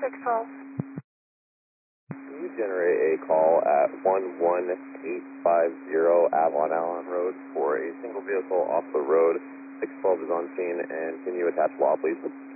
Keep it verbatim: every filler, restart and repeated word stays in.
six twelve. Can you generate a call at one one eight five zero Avalon Allen Road for a single vehicle off the road? six twelve is on scene, and can you attach law, please?